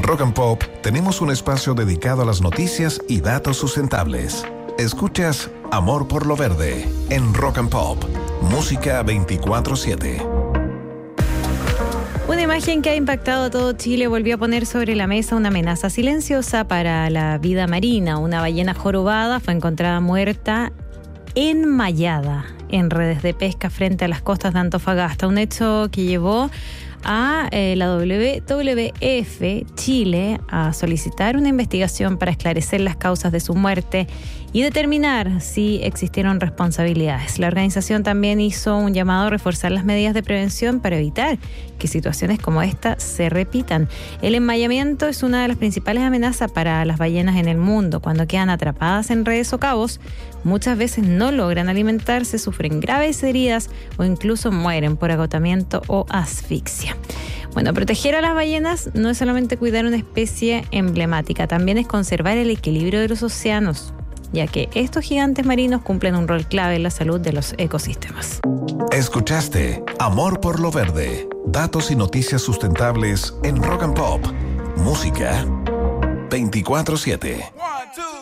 Rock and Pop tenemos un espacio dedicado a las noticias y datos sustentables. Escuchas Amor por lo Verde en Rock and Pop, música 24/7. Una imagen que ha impactado a todo Chile volvió a poner sobre la mesa una amenaza silenciosa para la vida marina. Una ballena jorobada fue encontrada muerta enmayada en redes de pesca frente a las costas de Antofagasta. Un hecho que llevó a la WWF Chile a solicitar una investigación para esclarecer las causas de su muerte y determinar si existieron responsabilidades. La organización también hizo un llamado a reforzar las medidas de prevención para evitar que situaciones como esta se repitan. El enmayamiento es una de las principales amenazas para las ballenas en el mundo. Cuando quedan atrapadas en redes o cabos, muchas veces no logran alimentarse, sufren graves heridas o incluso mueren por agotamiento o asfixia. Bueno, proteger a las ballenas no es solamente cuidar una especie emblemática, también es conservar el equilibrio de los océanos, ya que estos gigantes marinos cumplen un rol clave en la salud de los ecosistemas. Escuchaste Amor por lo Verde, datos y noticias sustentables en Rock and Pop, música 24/7.